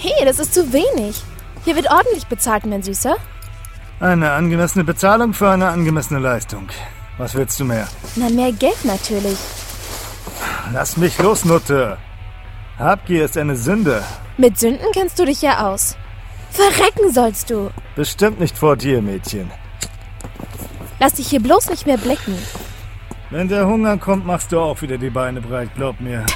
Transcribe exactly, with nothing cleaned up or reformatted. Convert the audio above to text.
Hey, das ist zu wenig. Hier wird ordentlich bezahlt, mein Süßer. Eine angemessene Bezahlung für eine angemessene Leistung. Was willst du mehr? Na, mehr Geld natürlich. Lass mich los, Nutte. Habgier ist eine Sünde. Mit Sünden kennst du dich ja aus. Verrecken sollst du. Bestimmt nicht vor dir, Mädchen. Lass dich hier bloß nicht mehr blicken. Wenn der Hunger kommt, machst du auch wieder die Beine breit, glaub mir.